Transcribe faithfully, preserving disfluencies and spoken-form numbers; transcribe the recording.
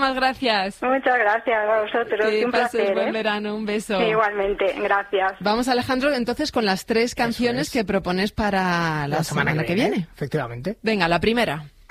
Muchísimas gracias. Muchas gracias a vosotros. Que Un pases placer, buen ¿eh? verano. Un beso. Sí, igualmente. Gracias. Vamos, Alejandro, entonces con las tres canciones es. que propones para la, La semana semana, que que viene, viene. efectivamente. Venga, la primera.